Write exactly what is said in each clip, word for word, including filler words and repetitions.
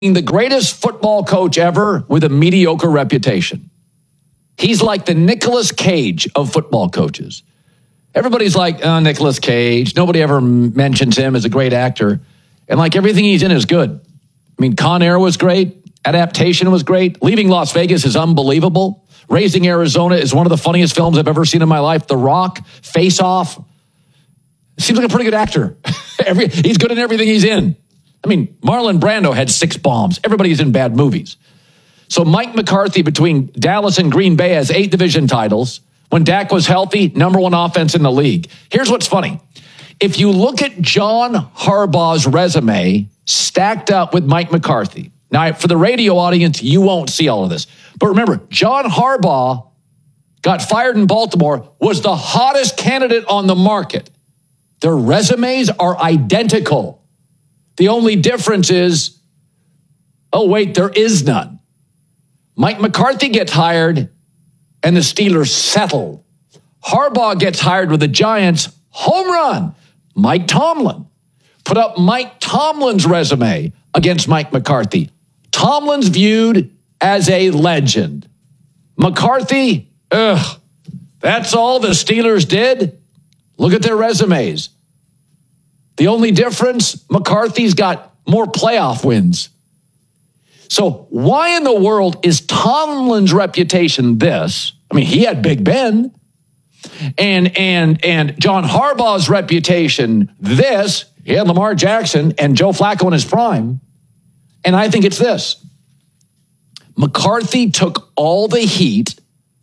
the greatest football coach ever with a mediocre reputation. He's like the Nicolas Cage of football coaches. Everybody's like, oh, Nicolas Cage. Nobody ever mentions him as a great actor. And like everything he's in is good. I mean, Con Air was great. Adaptation was great. Leaving Las Vegas is unbelievable. Raising Arizona is one of the funniest films I've ever seen in my life. The Rock, Face Off. Seems like a pretty good actor. Every, he's good in everything he's in. I mean, Marlon Brando had six bombs. Everybody's in bad movies. So Mike McCarthy between Dallas and Green Bay has eight division titles. When Dak was healthy, number one offense in the league. Here's what's funny. If you look at John Harbaugh's resume stacked up with Mike McCarthy. Now, for the radio audience, you won't see all of this. But remember, John Harbaugh got fired in Baltimore, was the hottest candidate on the market. Their resumes are identical. The only difference is, oh, wait, there is none. Mike McCarthy gets hired and the Steelers settle. Harbaugh gets hired with the Giants, home run. Mike Tomlin. Put up Mike Tomlin's resume against Mike McCarthy. Tomlin's viewed as a legend. McCarthy, ugh, that's all the Steelers did? Look at their resumes. The only difference, McCarthy's got more playoff wins. So why in the world is Tomlin's reputation this? I mean, he had Big Ben. And and and John Harbaugh's reputation this. He had Lamar Jackson and Joe Flacco in his prime. And I think it's this. McCarthy took all the heat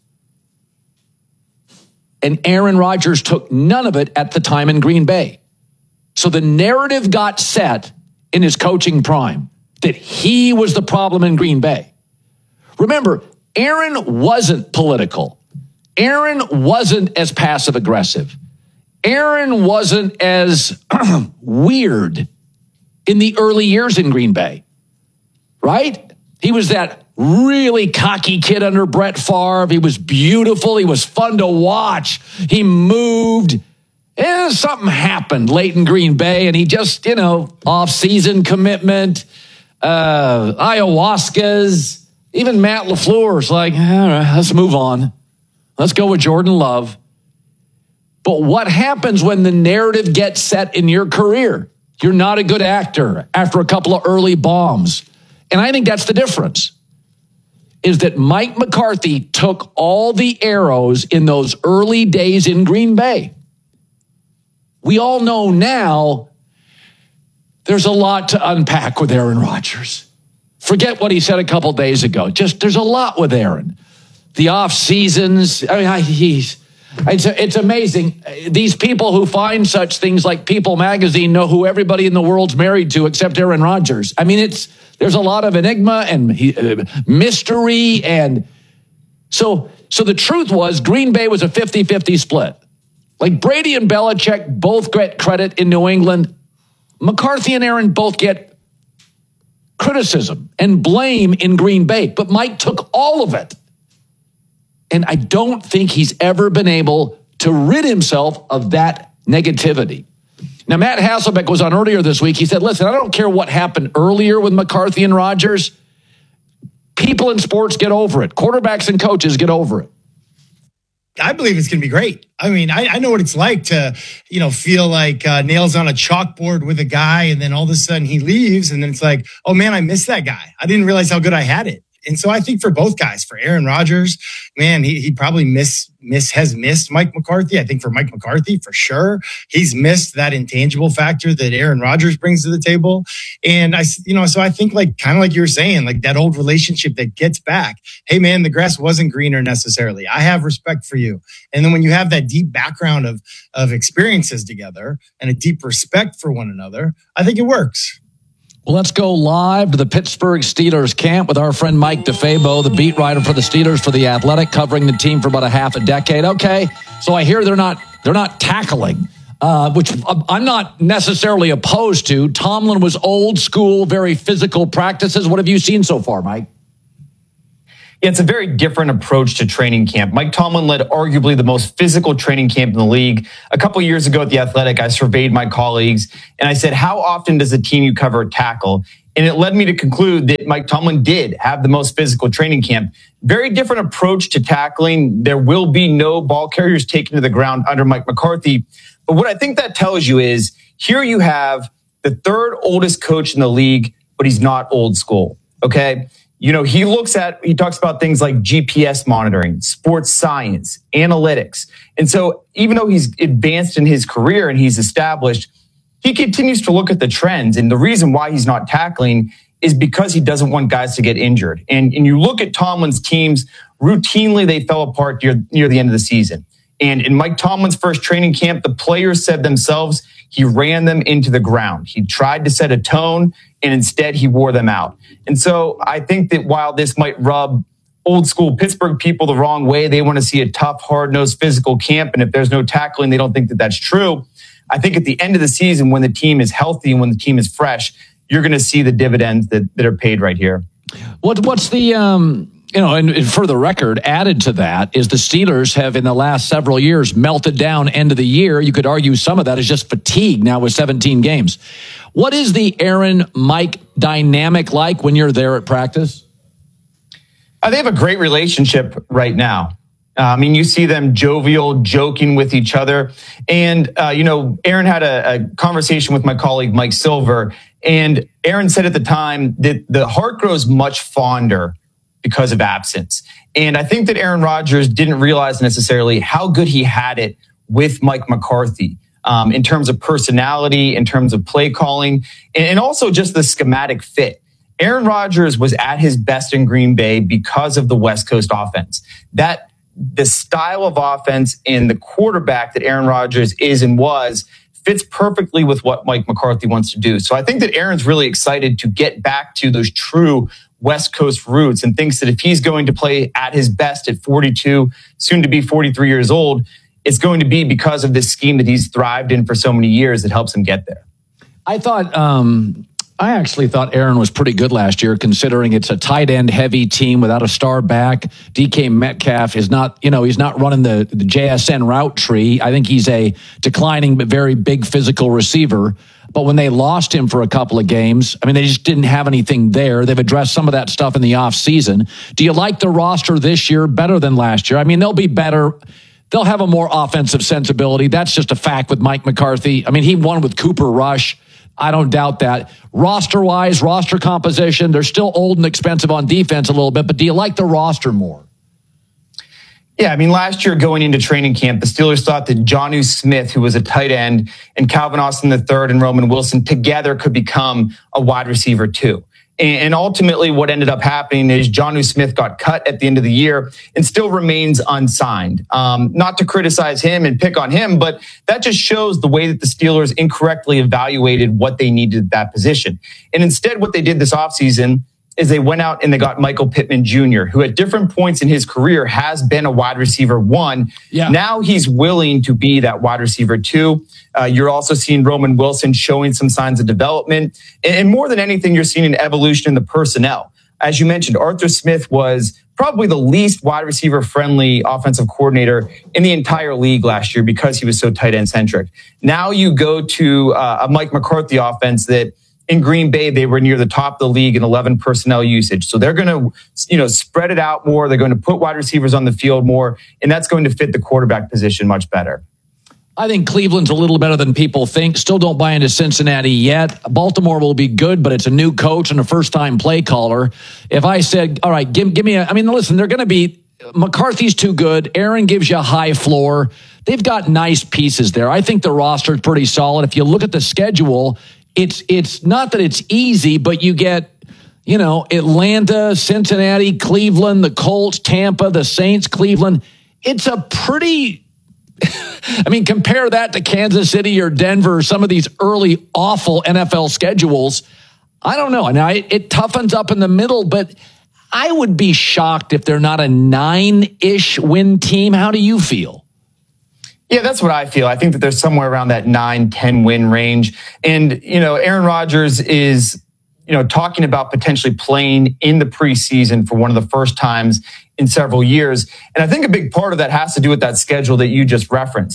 and Aaron Rodgers took none of it at the time in Green Bay. So the narrative got set in his coaching prime that he was the problem in Green Bay. Remember, Aaron wasn't political. Aaron wasn't as passive aggressive. Aaron wasn't as weird in the early years in Green Bay, right? He was that really cocky kid under Brett Favre. He was beautiful. He was fun to watch. He moved. And something happened late in Green Bay, and he just, you know, off-season commitment, uh, ayahuascas. Even Matt LaFleur's like, all right, let's move on. Let's go with Jordan Love. But what happens when the narrative gets set in your career? You're not a good actor after a couple of early bombs. And I think that's the difference, is that Mike McCarthy took all the arrows in those early days in Green Bay. We all know now there's a lot to unpack with Aaron Rodgers. Forget what he said a couple days ago. Just there's a lot with Aaron. The off seasons. I mean, I, he's it's it's amazing. These people who find such things like People Magazine know who everybody in the world's married to except Aaron Rodgers. I mean, it's there's a lot of enigma and uh, mystery, and so so the truth was Green Bay was a fifty-fifty split. Like Brady and Belichick both get credit in New England. McCarthy and Aaron both get criticism and blame in Green Bay. But Mike took all of it. And I don't think he's ever been able to rid himself of that negativity. Now, Matt Hasselbeck was on earlier this week. He said, listen, I don't care what happened earlier with McCarthy and Rodgers. People in sports get over it. Quarterbacks and coaches get over it. I believe it's going to be great. I mean, I, I know what it's like to, you know, feel like uh, nails on a chalkboard with a guy, and then all of a sudden he leaves, and then it's like, oh man, I missed that guy. I didn't realize how good I had it. And so I think for both guys, for Aaron Rodgers, man, he he probably miss miss has missed Mike McCarthy. I think for Mike McCarthy, for sure, he's missed that intangible factor that Aaron Rodgers brings to the table. And I, you know, so I think like kind of like you were saying, like that old relationship that gets back. Hey, man, the grass wasn't greener necessarily. I have respect for you. And then when you have that deep background of of experiences together and a deep respect for one another, I think it works. Well, let's go live to the Pittsburgh Steelers camp with our friend Mike DeFabo, the beat writer for the Steelers for The Athletic, covering the team for about a half a decade. Okay, so I hear they're not they're not tackling, uh, which I'm not necessarily opposed to. Tomlin was old school, very physical practices. What have you seen so far, Mike? Yeah, it's a very different approach to training camp. Mike Tomlin led arguably the most physical training camp in the league. A couple years ago at The Athletic, I surveyed my colleagues and I said, how often does the team you cover tackle? And it led me to conclude that Mike Tomlin did have the most physical training camp. Very different approach to tackling. There will be no ball carriers taken to the ground under Mike McCarthy. But what I think that tells you is here you have the third oldest coach in the league, but he's not old school. Okay. You know, he looks at, he talks about things like G P S monitoring, sports science, analytics. And so even though he's advanced in his career and he's established, he continues to look at the trends. And the reason why he's not tackling is because he doesn't want guys to get injured. And, and you look at Tomlin's teams, routinely they fell apart near, near the end of the season. And in Mike Tomlin's first training camp, the players said themselves, he ran them into the ground. He tried to set a tone, and instead he wore them out. And so I think that while this might rub old school Pittsburgh people the wrong way, they want to see a tough, hard-nosed physical camp. And if there's no tackling, they don't think that that's true. I think at the end of the season, when the team is healthy and when the team is fresh, you're going to see the dividends that, that are paid right here. What, what's the, um, you know, and, and for the record, added to that is the Steelers have in the last several years melted down end of the year. You could argue some of that is just fatigue now with seventeen games. What is the Aaron Mike dynamic like when you're there at practice? Uh, they have a great relationship right now. Uh, I mean, you see them jovial, joking with each other. And, uh, you know, Aaron had a, a conversation with my colleague, Mike Silver. And Aaron said at the time that the heart grows much fonder because of absence. And I think that Aaron Rodgers didn't realize necessarily how good he had it with Mike McCarthy um, in terms of personality, in terms of play calling, and, and also just the schematic fit. Aaron Rodgers was at his best in Green Bay because of the West Coast offense. That the style of offense and the quarterback that Aaron Rodgers is and was fits perfectly with what Mike McCarthy wants to do. So I think that Aaron's really excited to get back to those true West Coast roots and thinks that if he's going to play at his best at forty-two, soon to be forty-three years old, it's going to be because of this scheme that he's thrived in for so many years that helps him get there. I thought, um, I actually thought Aaron was pretty good last year, considering it's a tight end heavy team without a star back. D K Metcalf is not, you know, he's not running the, the J S N route tree. I think he's a declining but very big physical receiver. But when they lost him for a couple of games, I mean, they just didn't have anything there. They've addressed some of that stuff in the offseason. Do you like the roster this year better than last year? I mean, they'll be better. They'll have a more offensive sensibility. That's just a fact with Mike McCarthy. I mean, he won with Cooper Rush. I don't doubt that. Roster-wise, roster composition, they're still old and expensive on defense a little bit, but do you like the roster more? Yeah, I mean, last year going into training camp, the Steelers thought that Jonnu Smith, who was a tight end, and Calvin Austin the third and Roman Wilson together could become a wide receiver too. And ultimately what ended up happening is Jonnu Smith got cut at the end of the year and still remains unsigned. Um, not to criticize him and pick on him, but that just shows the way that the Steelers incorrectly evaluated what they needed at that position. And instead what they did this offseason is they went out and they got Michael Pittman Junior, who at different points in his career has been a wide receiver one. Yeah. Now he's willing to be that wide receiver two. Uh, you're also seeing Roman Wilson showing some signs of development. And more than anything, you're seeing an evolution in the personnel. As you mentioned, Arthur Smith was probably the least wide receiver friendly offensive coordinator in the entire league last year because he was so tight end centric. Now you go to uh, a Mike McCarthy offense that in Green Bay, they were near the top of the league in eleven personnel usage. So they're going to, you know, spread it out more. They're going to put wide receivers on the field more, and that's going to fit the quarterback position much better. I think Cleveland's a little better than people think. Still don't buy into Cincinnati yet. Baltimore will be good, but it's a new coach and a first-time play caller. If I said, all right, give, give me a, I mean, listen, they're going to be, McCarthy's too good. Aaron gives you a high floor. They've got nice pieces there. I think the roster is pretty solid. If you look at the schedule, It's it's not that it's easy, but you get, you know, Atlanta, Cincinnati, Cleveland, the Colts, Tampa, the Saints, Cleveland. It's a pretty, I mean, compare that to Kansas City or Denver or some of these early awful N F L schedules. I don't know. Now, it, it toughens up in the middle, but I would be shocked if they're not a nine-ish win team. How do you feel? Yeah, that's what I feel. I think that there's somewhere around that nine, ten win range. And, you know, Aaron Rodgers is, you know, talking about potentially playing in the preseason for one of the first times in several years. And I think a big part of that has to do with that schedule that you just referenced.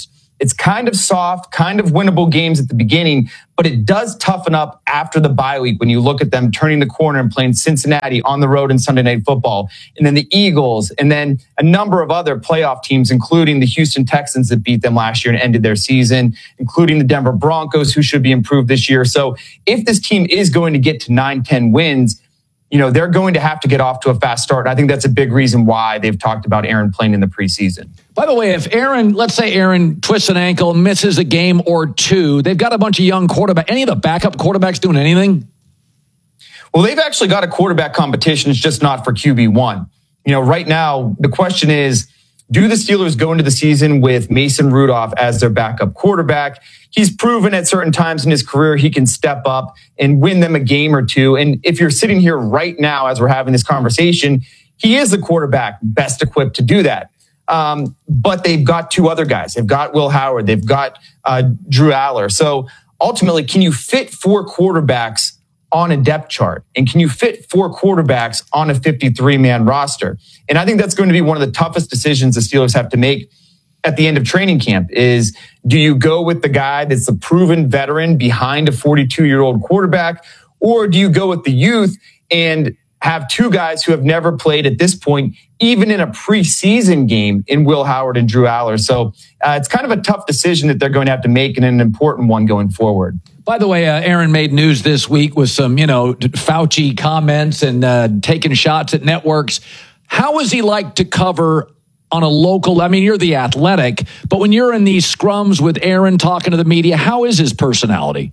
It's kind of soft, kind of winnable games at the beginning, but it does toughen up after the bye week when you look at them turning the corner and playing Cincinnati on the road in Sunday Night Football, and then the Eagles, and then a number of other playoff teams, including the Houston Texans that beat them last year and ended their season, including the Denver Broncos, who should be improved this year. So if this team is going to get to nine, ten wins, you know, they're going to have to get off to a fast start. I think that's a big reason why they've talked about Aaron playing in the preseason. By the way, if Aaron, let's say Aaron twists an ankle, misses a game or two, they've got a bunch of young quarterbacks. Any of the backup quarterbacks doing anything? Well, they've actually got a quarterback competition. It's just not for Q B one. You know, right now, the question is, do the Steelers go into the season with Mason Rudolph as their backup quarterback? He's proven at certain times in his career he can step up and win them a game or two. And if you're sitting here right now as we're having this conversation, he is the quarterback best equipped to do that. Um, but they've got two other guys. They've got Will Howard. They've got uh, Drew Aller. So ultimately, can you fit four quarterbacks on a depth chart? And can you fit four quarterbacks on a fifty-three man roster? And I think that's going to be one of the toughest decisions the Steelers have to make at the end of training camp is, do you go with the guy that's a proven veteran behind a forty-two-year-old quarterback, or do you go with the youth and have two guys who have never played at this point, even in a preseason game, in Will Howard and Drew Aller? So uh, it's kind of a tough decision that they're going to have to make, and an important one going forward. By the way, uh, Aaron made news this week with some, you know, Fauci comments and uh, taking shots at networks. How is he like to cover on a local? I mean, you're the Athletic, but when you're in these scrums with Aaron talking to the media, how is his personality?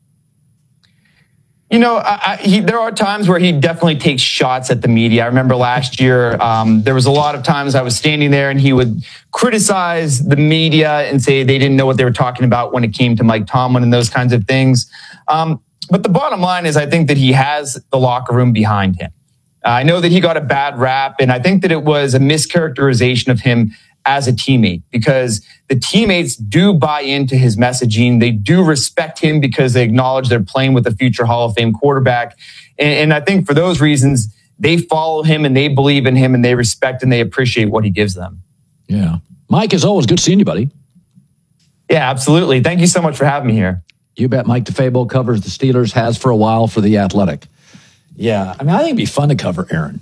You know, I, I, he, there are times where he definitely takes shots at the media. I remember last year, um, there was a lot of times I was standing there and he would criticize the media and say they didn't know what they were talking about when it came to Mike Tomlin and those kinds of things. Um, but the bottom line is I think that he has the locker room behind him. Uh, I know that he got a bad rap, and I think that it was a mischaracterization of him as a teammate, because the teammates do buy into his messaging. They do respect him because they acknowledge they're playing with a future Hall of Fame quarterback. And, and I think for those reasons, they follow him and they believe in him and they respect and they appreciate what he gives them. Yeah. Mike, as always, good seeing you, buddy. Yeah, absolutely. Thank you so much for having me here. You bet. Mike DeFabo covers the Steelers, has for a while for The Athletic. Yeah. I mean, I think it'd be fun to cover Aaron.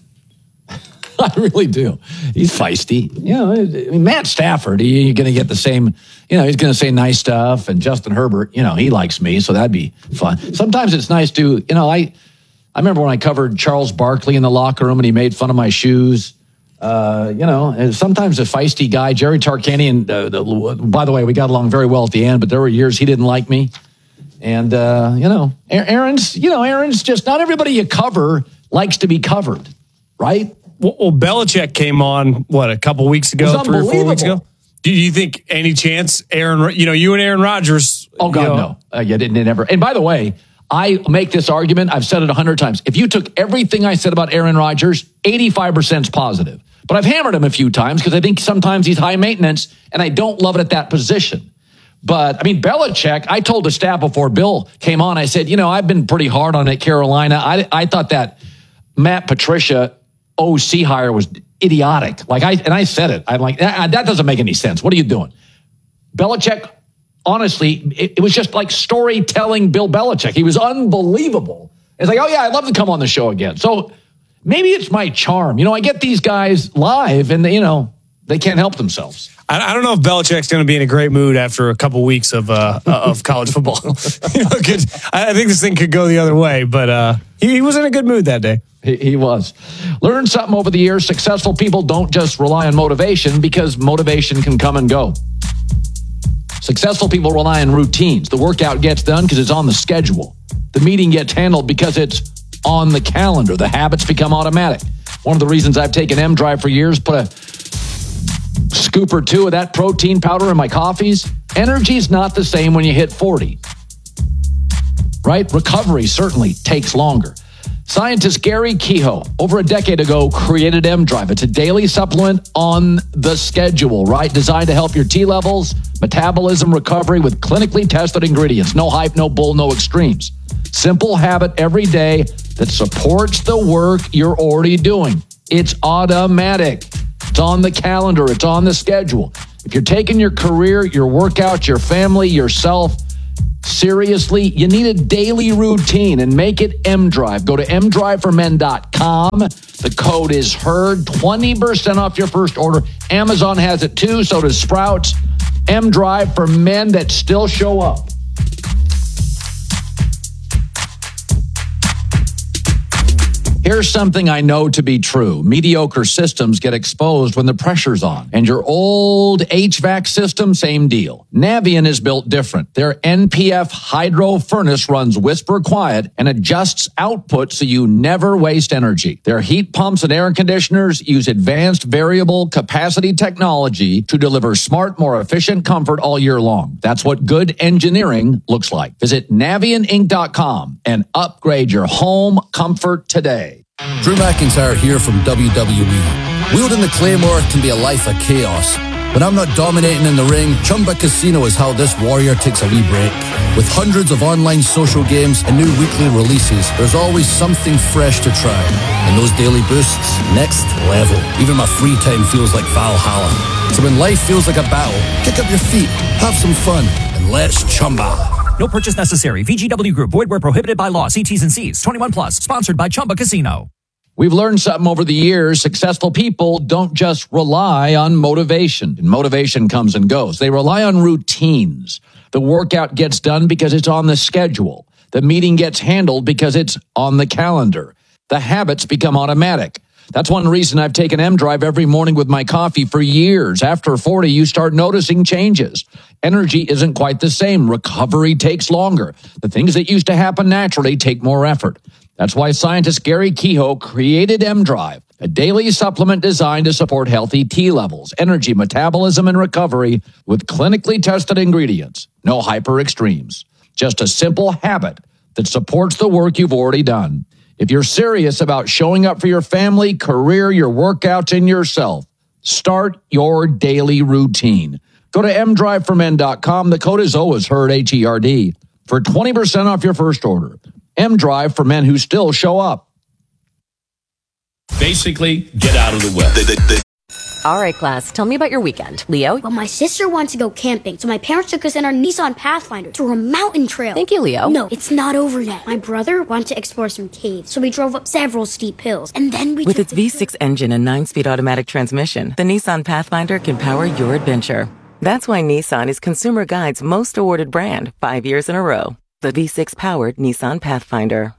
I really do. He's feisty. You know, I mean, Matt Stafford, he, you're going to get the same, you know, he's going to say nice stuff. And Justin Herbert, you know, he likes me, so that'd be fun. Sometimes it's nice to, you know, I I remember when I covered Charles Barkley in the locker room and he made fun of my shoes. Uh, you know, and sometimes a feisty guy, Jerry Tarkanian, uh, the, by the way, we got along very well at the end, but there were years he didn't like me. And, uh, you know, Aaron's, you know, Aaron's just, not everybody you cover likes to be covered, right? Well, Belichick came on, what, a couple weeks ago, three or four weeks ago? Do you think any chance Aaron, you know, you and Aaron Rodgers? Oh, God, you know, no. Uh, you didn't, never. And by the way, I make this argument, I've said it a hundred times. If you took everything I said about Aaron Rodgers, eighty-five percent is positive. But I've hammered him a few times because I think sometimes he's high maintenance and I don't love it at that position. But, I mean, Belichick, I told the staff before Bill came on, I said, you know, I've been pretty hard on it, Carolina. I, I thought that Matt Patricia O C hire was idiotic. Like I and I said it. I'm like, that, that doesn't make any sense. What are you doing? Belichick, honestly, it, it was just like storytelling Bill Belichick. He was unbelievable. It's like, oh yeah, I'd love to come on the show again. So maybe it's my charm. You know, I get these guys live and they, you know, they can't help themselves. I, I don't know if Belichick's going to be in a great mood after a couple weeks of uh, of college football. You know, I think this thing could go the other way, but uh, he, he was in a good mood that day. He, he was. Learn something over the years. Successful people don't just rely on motivation because motivation can come and go. Successful people rely on routines. The workout gets done because it's on the schedule. The meeting gets handled because it's on the calendar. The habits become automatic. One of the reasons I've taken M-Drive for years, put a scoop or two of that protein powder in my coffees. Energy's not the same when you hit forty. Right? Recovery certainly takes longer. Scientist Gary Kehoe, over a decade ago, created M-Drive. It's a daily supplement on the schedule, right? Designed to help your T levels, metabolism, recovery with clinically tested ingredients. No hype, no bull, no extremes. Simple habit every day that supports the work you're already doing. It's automatic. It's on the calendar. It's on the schedule. If you're taking your career, your workout, your family, yourself seriously, you need a daily routine, and make it M Drive. Go to m drive for men dot com. The code is HEARD, twenty percent off your first order. Amazon has it too, so does Sprouts. M Drive for men that still show up. Here's something I know to be true. Mediocre systems get exposed when the pressure's on. And your old H V A C system, same deal. Navien is built different. Their N P F hydro furnace runs whisper quiet and adjusts output so you never waste energy. Their heat pumps and air conditioners use advanced variable capacity technology to deliver smart, more efficient comfort all year long. That's what good engineering looks like. Visit Navien Inc dot com and upgrade your home comfort today. Drew McIntyre here from W W E. Wielding the Claymore can be a life of chaos. When I'm not dominating in the ring, Chumba Casino is how this warrior takes a wee break. With hundreds of online social games and new weekly releases, there's always something fresh to try. And those daily boosts, next level. Even my free time feels like Valhalla. So when life feels like a battle, kick up your feet, have some fun, and let's Chumba. No purchase necessary. V G W Group. Void where prohibited by law. See T's and C's. twenty-one plus. Sponsored by Chumba Casino. We've learned something over the years. Successful people don't just rely on motivation. And motivation comes and goes. They rely on routines. The workout gets done because it's on the schedule. The meeting gets handled because it's on the calendar. The habits become automatic. That's one reason I've taken M Drive every morning with my coffee for years. After forty, you start noticing changes. Energy isn't quite the same. Recovery takes longer. The things that used to happen naturally take more effort. That's why scientist Gary Kehoe created M Drive, a daily supplement designed to support healthy T levels, energy, metabolism, and recovery with clinically tested ingredients. No hyper extremes. Just a simple habit that supports the work you've already done. If you're serious about showing up for your family, career, your workouts, and yourself, start your daily routine. Go to m drive for men dot com. The code is always HEARD, H E R D, for twenty percent off your first order. M Drive for men who still show up. Basically, get out of the way. The, the, the. All right, class, tell me about your weekend. Leo? Well, my sister wants to go camping, so my parents took us in our Nissan Pathfinder through a mountain trail. Thank you, Leo. No, it's not over yet. My brother wanted to explore some caves, so we drove up several steep hills, and then we With its V six engine and nine-speed automatic transmission, the Nissan Pathfinder can power your adventure. That's why Nissan is Consumer Guide's most awarded brand five years in a row. The V six-powered Nissan Pathfinder.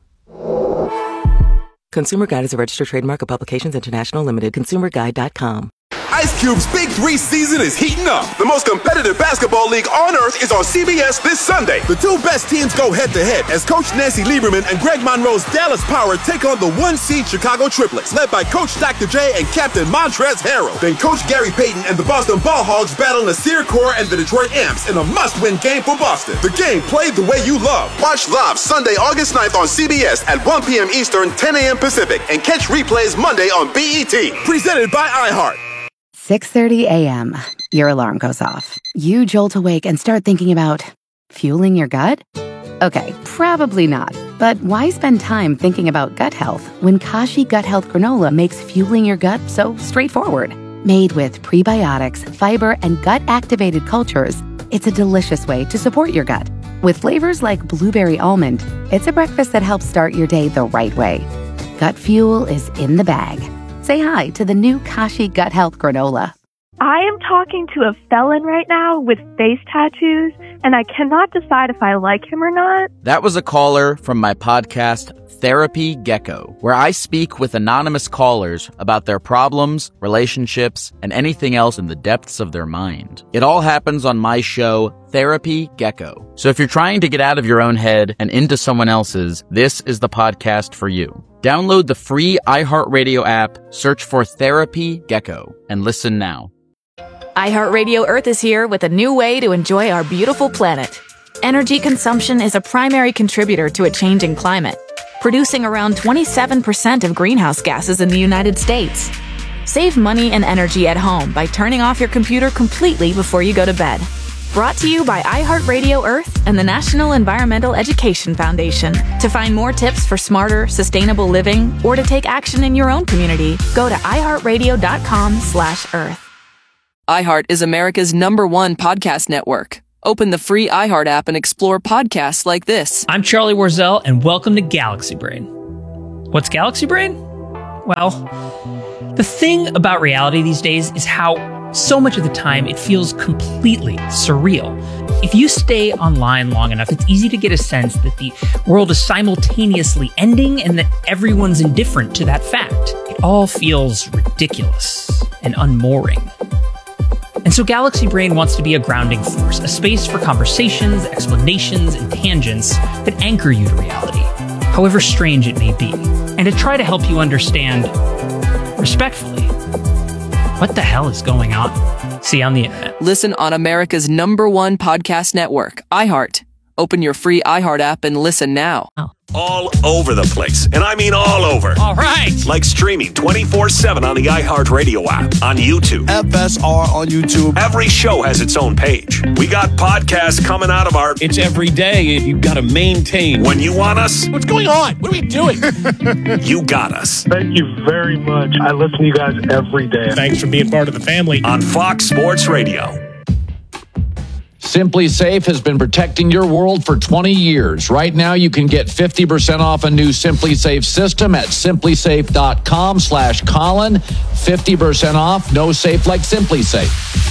Consumer Guide is a registered trademark of Publications International Limited. consumer guide dot com. Ice Cube's Big Three season is heating up. The most competitive basketball league on earth is on C B S this Sunday. The two best teams go head-to-head as Coach Nancy Lieberman and Greg Monroe's Dallas Power take on the one-seed Chicago Triplets, led by Coach Doctor J and Captain Montrezl Harrell. Then Coach Gary Payton and the Boston Ball Hogs battle Nasir Kaur and the Detroit Amps in a must-win game for Boston. The game played the way you love. Watch live Sunday, August ninth on C B S at one p.m. Eastern, ten a.m. Pacific, and catch replays Monday on B E T. Presented by iHeart. six thirty a.m. Your alarm goes off. You jolt awake and start thinking about fueling your gut? Okay, probably not. But why spend time thinking about gut health when Kashi Gut Health Granola makes fueling your gut so straightforward? Made with prebiotics, fiber, and gut-activated cultures, it's a delicious way to support your gut. With flavors like blueberry almond, it's a breakfast that helps start your day the right way. Gut fuel is in the bag. Say hi to the new Kashi Gut Health Granola. I am talking to a felon right now with face tattoos, and I cannot decide if I like him or not. That was a caller from my podcast, Therapy Gecko, where I speak with anonymous callers about their problems, relationships, and anything else in the depths of their mind. It all happens on my show, Therapy Gecko. So if you're trying to get out of your own head and into someone else's, this is the podcast for you. Download the free iHeartRadio app, search for Therapy Gecko, and listen now. iHeartRadio Earth is here with a new way to enjoy our beautiful planet. Energy consumption is a primary contributor to a changing climate, producing around twenty-seven percent of greenhouse gases in the United States. Save money and energy at home by turning off your computer completely before you go to bed. Brought to you by iHeartRadio Earth and the National Environmental Education Foundation. To find more tips for smarter, sustainable living, or to take action in your own community, go to iHeartRadio.com slash Earth. iHeart is America's number one podcast network. Open the free iHeart app and explore podcasts like this. I'm Charlie Warzel, and welcome to Galaxy Brain. What's Galaxy Brain? Well, the thing about reality these days is how so much of the time it feels completely surreal. If you stay online long enough, it's easy to get a sense that the world is simultaneously ending and that everyone's indifferent to that fact. It all feels ridiculous and unmooring. And so Galaxy Brain wants to be a grounding force, a space for conversations, explanations, and tangents that anchor you to reality, however strange it may be, and to try to help you understand, respectfully, what the hell is going on? See you on the internet. Listen on America's number one podcast network, iHeart. Open your free iHeart app and listen now. All over the place. And I mean all over. All right. Like streaming twenty-four seven on the iHeartRadio app, on YouTube. F S R on YouTube. Every show has its own page. We got podcasts coming out of our... It's every day. You've got to maintain. When you want us... What's going on? What are we doing? You got us. Thank you very much. I listen to you guys every day. Thanks for being part of the family. On Fox Sports Radio. Simply Safe has been protecting your world for twenty years. Right now, you can get fifty percent off a new Simply Safe system at simplysafe.com slash Colin. fifty percent off. No safe like Simply Safe.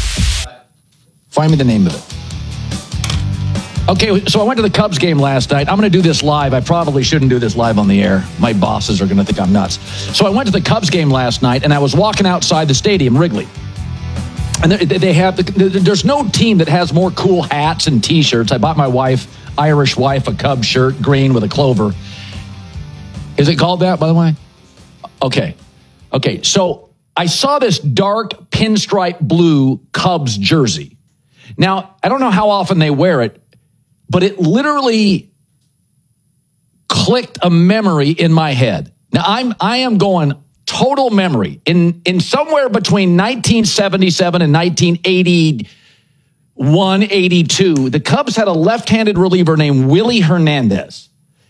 Find me the name of it. Okay, so I went to the Cubs game last night. I'm going to do this live. I probably shouldn't do this live on the air. My bosses are going to think I'm nuts. So I went to the Cubs game last night, and I was walking outside the stadium, Wrigley. And they have, there's no team that has more cool hats and T-shirts. I bought my wife, Irish wife, a Cub shirt, green with a clover. Is it called that, by the way? Okay. Okay, so I saw this dark pinstripe blue Cubs jersey. Now, I don't know how often they wear it, but it literally clicked a memory in my head. Now, I'm, I am going... total memory. In in somewhere between nineteen seventy-seven and nineteen eighty-one, eighty-two, the Cubs had a left-handed reliever named Willie Hernandez.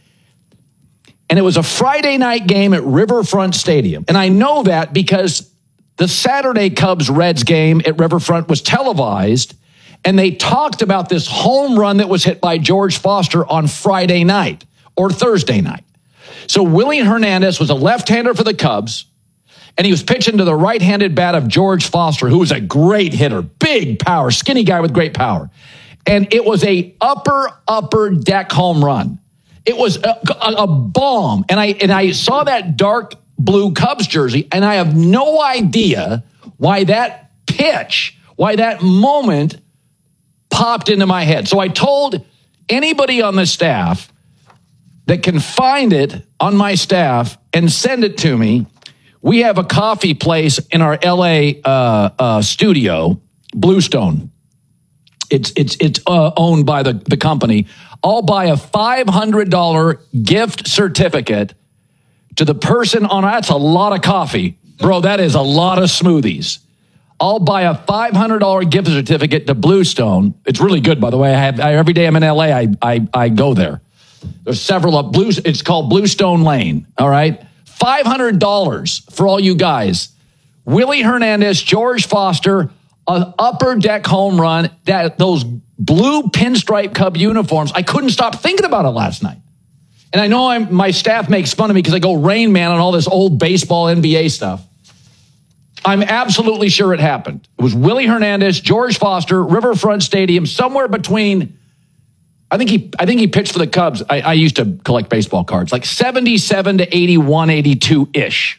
And it was a Friday night game at Riverfront Stadium. And I know that because the Saturday Cubs-Reds game at Riverfront was televised, and they talked about this home run that was hit by George Foster on Friday night or Thursday night. So Willie Hernandez was a left-hander for the Cubs, and he was pitching to the right-handed bat of George Foster, who was a great hitter, big power, skinny guy with great power. And it was a upper, upper deck home run. It was a, a, a bomb. And I and I saw that dark blue Cubs jersey, and I have no idea why that pitch, why that moment popped into my head. So I told anybody on the staff that can find it on my staff and send it to me. We have a coffee place in our L A uh, uh, studio, Bluestone. It's it's it's uh, owned by the, the company. I'll buy a five hundred dollars gift certificate to the person on, that's a lot of coffee. Bro, that is a lot of smoothies. I'll buy a five hundred dollars gift certificate to Bluestone. It's really good, by the way. I have I, every day I'm in L A, I I, I go there. There's several of Blue. It's called Bluestone Lane. All right. five hundred dollars for all you guys. Willie Hernandez, George Foster, an upper deck home run, that those blue pinstripe Cub uniforms. I couldn't stop thinking about it last night. And I know I'm, my staff makes fun of me because I go Rain Man on all this old baseball N B A stuff. I'm absolutely sure it happened. It was Willie Hernandez, George Foster, Riverfront Stadium, somewhere between... I think he I think he pitched for the Cubs. I, I used to collect baseball cards, like seventy-seven to eighty-one, eighty-two-ish.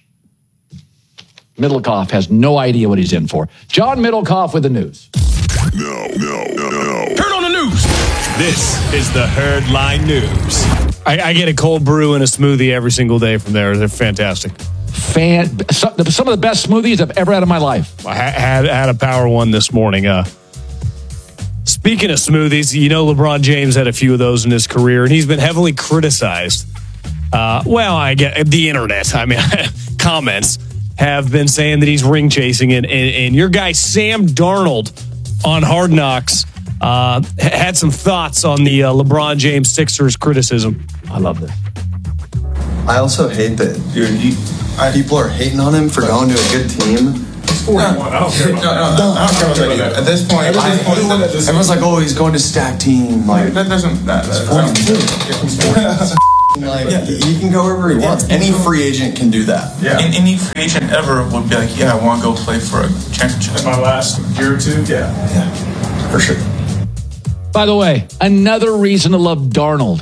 Middlecoff has no idea what he's in for. John Middlecoff with the news. No, no, no, no. Turn on the news. This is the Herd Line News. I, I get a cold brew and a smoothie every single day from there. They're fantastic. Fan, some, some of the best smoothies I've ever had in my life. I had, had a power one this morning. Uh, speaking of smoothies, you know LeBron James had a few of those in his career, and he's been heavily criticized. Uh, well, I get the internet. I mean, comments have been saying that he's ring chasing, and, and, and your guy Sam Darnold on Hard Knocks uh, had some thoughts on the uh, LeBron James Sixers criticism. I love this. I also hate that you're, you, people are hating on him for going to a good team forty-one. I don't care about that. No, no, I don't care about that either. At this point, everyone's like, oh, he's going to stack team. Like, that doesn't, that, that's forty-two. Like, yeah, he can go wherever he wants. Any free agent can do that. Yeah. And any free agent ever would be like, yeah, I want to go play for a championship. In my last year or two, yeah. Yeah, for sure. By the way, another reason to love Darnold.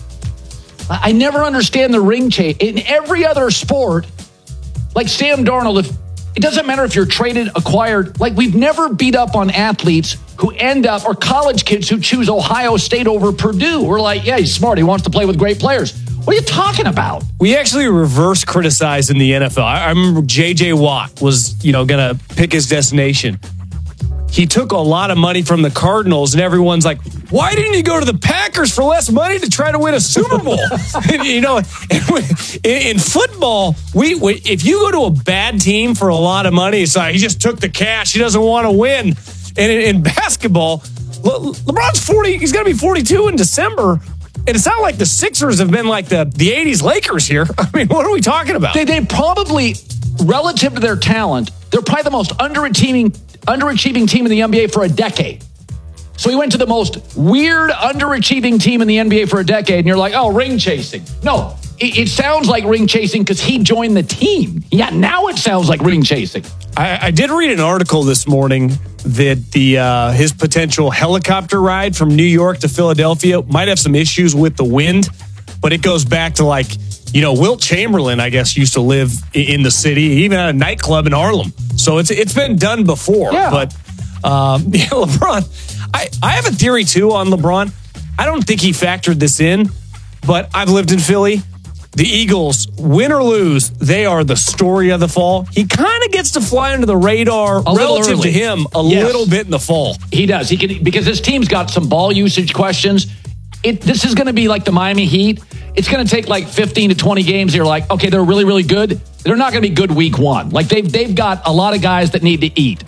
I never understand the ring chase. In every other sport, like Sam Darnold, if it doesn't matter if you're traded, acquired, like we've never beat up on athletes who end up, or college kids who choose Ohio State over Purdue. We're like, yeah, he's smart. He wants to play with great players. What are you talking about? We actually reverse criticize in the N F L. I remember J J Watt was, you know, going to pick his destination. He took a lot of money from the Cardinals, and everyone's like, why didn't he go to the Packers for less money to try to win a Super Bowl? And, you know, in, in football, we, we if you go to a bad team for a lot of money, it's like he just took the cash. He doesn't want to win. And in, in basketball, Le, LeBron's forty. He's going to be forty-two in December. And it's not like the Sixers have been like the, the eighties Lakers here. I mean, what are we talking about? They, they probably, relative to their talent, they're probably the most underachieving underachieving team in the N B A for a decade. So he went to the most weird, underachieving team in the N B A for a decade, and you're like, oh, ring chasing. No, it, it sounds like ring chasing because he joined the team. Yeah, now it sounds like ring chasing. I, I did read an article this morning that the uh, his potential helicopter ride from New York to Philadelphia might have some issues with the wind, but it goes back to like, you know, Wilt Chamberlain, I guess, used to live in the city, even at a nightclub in Harlem. So it's it's been done before. Yeah. But um, yeah, LeBron, I, I have a theory, too, on LeBron. I don't think he factored this in, but I've lived in Philly. The Eagles, win or lose, they are the story of the fall. He kind of gets to fly under the radar a relative to him a yes. little bit in the fall. He does. He can, because this team's got some ball usage questions. It, this is going to be like the Miami Heat. It's going to take like fifteen to twenty games. You're like, okay, they're really, really good. They're not going to be good week one. Like they've, they've got a lot of guys that need to eat.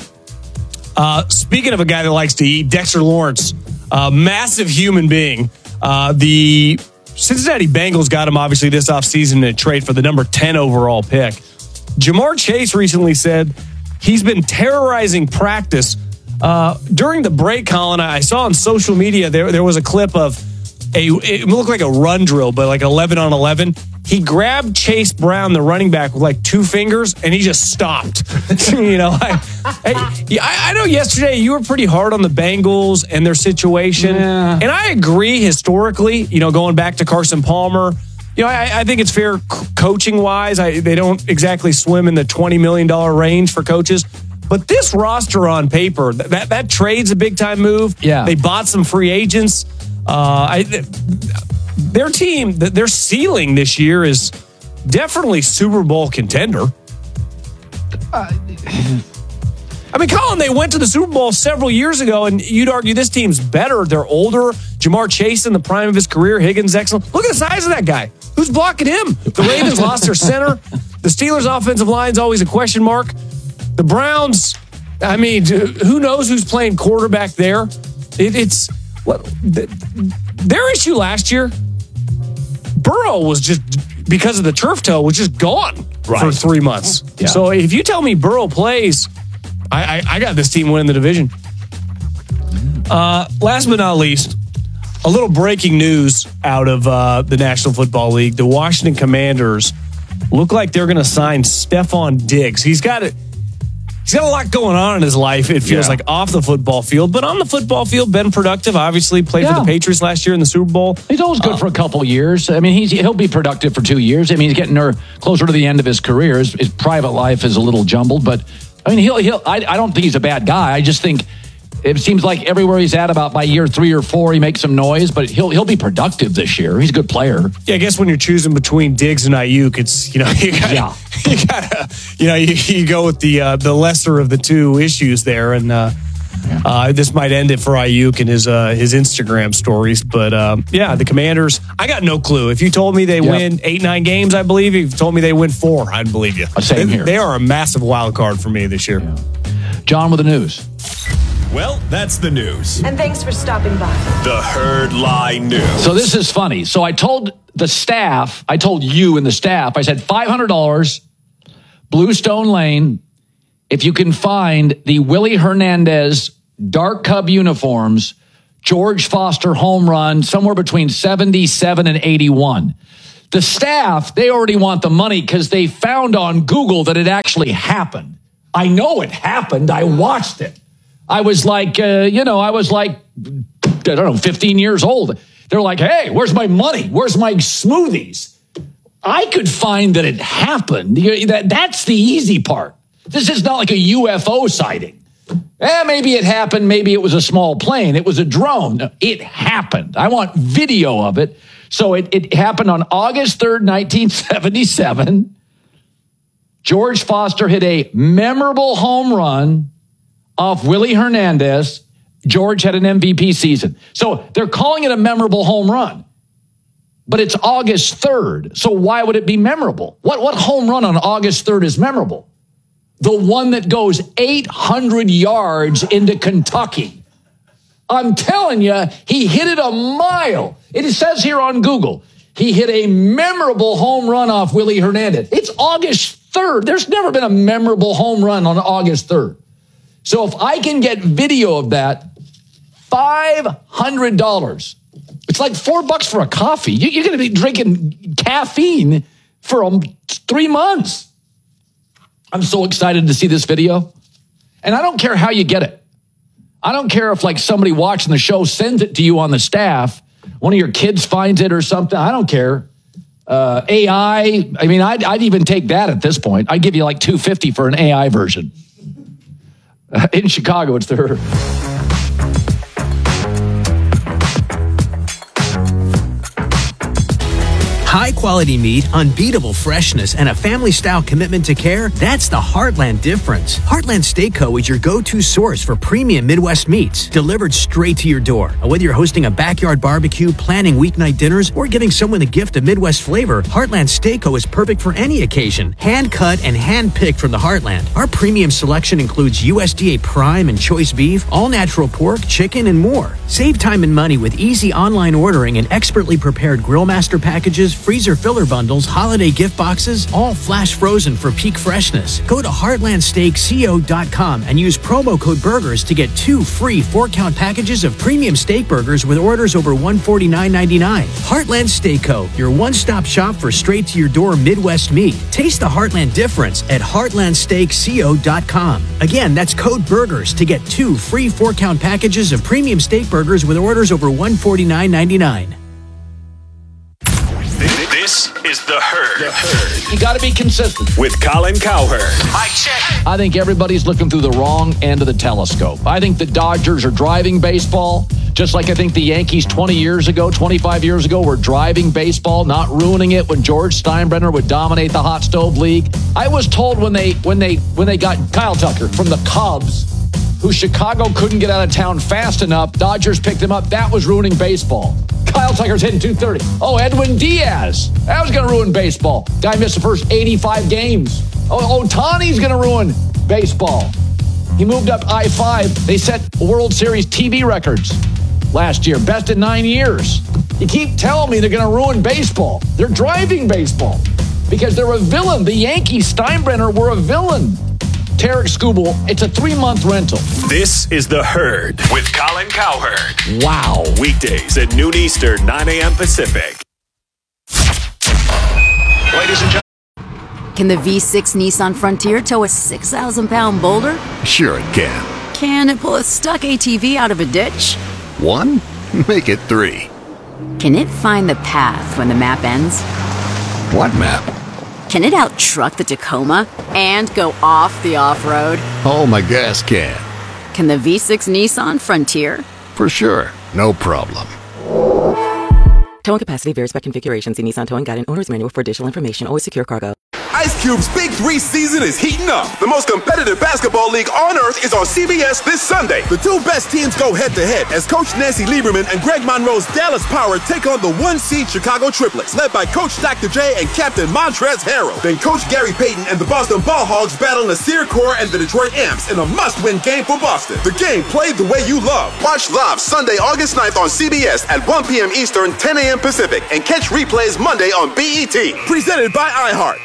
Uh, speaking of a guy that likes to eat, Dexter Lawrence, uh, massive human being. Uh, the Cincinnati Bengals got him obviously this offseason in a trade for the number ten overall pick. Jamar Chase recently said he's been terrorizing practice. Uh, during the break, Colin, I saw on social media there, there was a clip of a, it looked like a run drill, but like eleven on eleven. He grabbed Chase Brown, the running back, with like two fingers, and he just stopped. you know, I, I, I know yesterday you were pretty hard on the Bengals and their situation. Yeah. And I agree historically, you know, going back to Carson Palmer, you know, I, I think it's fair coaching wise. I, they don't exactly swim in the twenty million dollars range for coaches. But this roster on paper, that, that trade's a big time move. Yeah. They bought some free agents. Uh, I, their team, their ceiling this year is definitely Super Bowl contender. Uh, I mean, Colin, they went to the Super Bowl several years ago, and you'd argue this team's better. They're older. Jamar Chase in the prime of his career. Higgins, excellent. Look at the size of that guy. Who's blocking him? The Ravens lost their center. The Steelers' offensive line's always a question mark. The Browns, I mean, who knows who's playing quarterback there? It, it's what the, their issue last year. Burrow was just, because of the turf toe, was just gone right. for three months. Yeah. So if you tell me Burrow plays, I, I, I got this team winning the division. Uh, last but not least, a little breaking news out of uh, the National Football League. The Washington Commanders look like they're going to sign Stephon Diggs. He's got it. He's got a lot going on in his life, it feels yeah. like, off the football field. But on the football field, been productive. Obviously, played yeah. for the Patriots last year in the Super Bowl. He's always good uh, for a couple of years. I mean, he's, he'll be productive for two years. I mean, he's getting closer to the end of his career. His, his private life is a little jumbled. But, I mean, he'll. he'll. I, I don't think he's a bad guy. I just think it seems like everywhere he's at, about by year three or four, he makes some noise. But he'll he'll be productive this year. He's a good player. Yeah, I guess when you're choosing between Diggs and Ayuk, it's, you know, you got yeah. you gotta, you know, you, you go with the uh, the lesser of the two issues there, and uh, yeah. uh, this might end it for Ayuk and his uh, his Instagram stories. But um, yeah, the Commanders, I got no clue. If you told me they yep. win eight nine games, I believe you. If you told me they win four, I'd believe you. Same they, here. They are a massive wild card for me this year. Yeah. John with the news. Well, that's the news. And thanks for stopping by. The Herd Lie News. So this is funny. So I told the staff, I told you and the staff, I said five hundred dollars, Bluestone Lane, if you can find the Willie Hernandez dark Cub uniforms, George Foster home run, somewhere between seventy-seven and eighty-one. The staff, they already want the money because they found on Google that it actually happened. I know it happened. I watched it. I was like, uh, you know, I was like, I don't know, fifteen years old. They're like, hey, where's my money? Where's my smoothies? I could find that it happened. That, that's the easy part. This is not like a U F O sighting. Eh, maybe it happened. Maybe it was a small plane. It was a drone. No, it happened. I want video of it. So it, it happened on August third, nineteen seventy-seven. George Foster hit a memorable home run off Willie Hernandez. George had an M V P season. So they're calling it a memorable home run. But it's August third. So why would it be memorable? What, what home run on August third is memorable? The one that goes eight hundred yards into Kentucky. I'm telling you, he hit it a mile. It says here on Google, he hit a memorable home run off Willie Hernandez. It's August third. There's never been a memorable home run on August third. So if I can get video of that, five hundred dollars. It's like four bucks for a coffee. You're going to be drinking caffeine for um, three months. I'm so excited to see this video. And I don't care how you get it. I don't care if like somebody watching the show sends it to you on the staff. One of your kids finds it or something. I don't care. Uh, A I. I mean, I'd, I'd even take that at this point. I'd give you like two hundred fifty dollars for an A I version. Uh, in Chicago, it's their... High-quality meat, unbeatable freshness, and a family-style commitment to care, that's the Heartland difference. Heartland Steak Co. is your go-to source for premium Midwest meats, delivered straight to your door. Whether you're hosting a backyard barbecue, planning weeknight dinners, or giving someone a gift of Midwest flavor, Heartland Steak Co. is perfect for any occasion. Hand-cut and hand-picked from the Heartland. Our premium selection includes U S D A Prime and Choice Beef, all-natural pork, chicken, and more. Save time and money with easy online ordering and expertly prepared Grillmaster packages, freezer filler bundles, holiday gift boxes, all flash frozen for peak freshness. Go to heartland steak co dot com and use promo code BURGERS to get two free four-count packages of premium steak burgers with orders over one hundred forty-nine ninety-nine. Heartland Steak Co., your one-stop shop for straight-to-your-door Midwest meat. Taste the Heartland difference at heartland steak co dot com. Again, that's code BURGERS to get two free four-count packages of premium steak burgers with orders over one hundred forty-nine ninety-nine. This is The Herd. The Herd. You got to be consistent. With Colin Cowherd. Mike check. I think everybody's looking through the wrong end of the telescope. I think the Dodgers are driving baseball, just like I think the Yankees twenty years ago, twenty-five years ago, were driving baseball, not ruining it when George Steinbrenner would dominate the hot stove league. I was told when they when they when they got Kyle Tucker from the Cubs, who Chicago couldn't get out of town fast enough, Dodgers picked him up. That was ruining baseball. Kyle Tucker's hitting two thirty. Oh, Edwin Diaz. That was going to ruin baseball. Guy missed the first eighty-five games. Oh, Ohtani's going to ruin baseball. He moved up I five. They set World Series T V records last year. Best in nine years. You keep telling me they're going to ruin baseball. They're driving baseball because they're a villain. The Yankees, Steinbrenner, were a villain. Tarek Skubal, it's a three-month rental. This is The Herd with Colin Cowherd. Wow. Weekdays at noon Eastern, nine a.m. Pacific. Ladies and gentlemen. Can the V six Nissan Frontier tow a six thousand pound boulder? Sure it can. Can it pull a stuck A T V out of a ditch? One? Make it three. Can it find the path when the map ends? What map? Can it out-truck the Tacoma and go off the off-road? Oh, my gas can. Can the V six Nissan Frontier? For sure. No problem. Towing capacity varies by configuration. See Nissan Towing Guide and Owner's Manual for additional information. Always secure cargo. Ice Cube's Big Three season is heating up. The most competitive basketball league on earth is on C B S this Sunday. The two best teams go head-to-head as Coach Nancy Lieberman and Greg Monroe's Dallas Power take on the one-seed Chicago Triplets, led by Coach Doctor J and Captain Montrezl Harrell. Then Coach Gary Payton and the Boston Ball Hogs battle Nasir Kaur and the Detroit Amps in a must-win game for Boston. The game played the way you love. Watch live Sunday, August ninth on C B S at one p.m. Eastern, ten a.m. Pacific, and catch replays Monday on B E T. Presented by iHeart.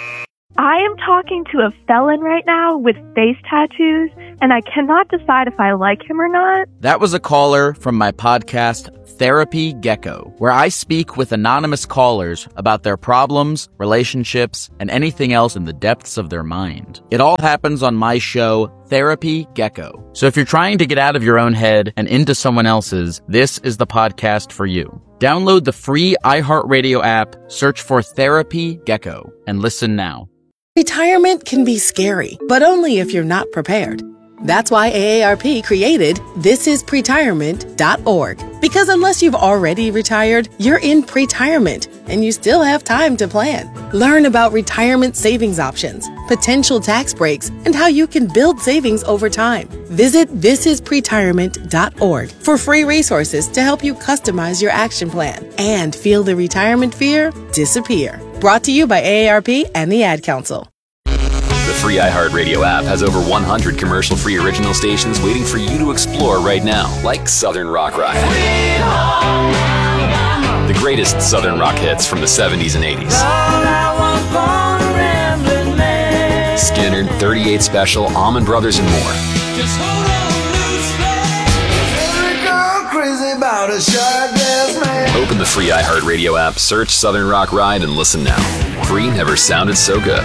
I am talking to a felon right now with face tattoos, and I cannot decide if I like him or not. That was a caller from my podcast, Therapy Gecko, where I speak with anonymous callers about their problems, relationships, and anything else in the depths of their mind. It all happens on my show, Therapy Gecko. So if you're trying to get out of your own head and into someone else's, this is the podcast for you. Download the free iHeartRadio app, search for Therapy Gecko, and listen now. Retirement can be scary, but only if you're not prepared. That's why A A R P created this is pretirement dot org. Because unless you've already retired, you're in pretirement, and you still have time to plan. Learn about retirement savings options, potential tax breaks, and how you can build savings over time. Visit this is pretirement dot org for free resources to help you customize your action plan and feel the retirement fear disappear. Brought to you by A A R P and the Ad Council. The free iHeartRadio app has over one hundred commercial-free original stations waiting for you to explore right now, like Southern Rock Ride. The greatest Southern rock hits from the seventies and eighties. Skinner, thirty-eight Special, Allman Brothers, and more. Open the free iHeartRadio app, search Southern Rock Ride, and listen now. Free never sounded so good.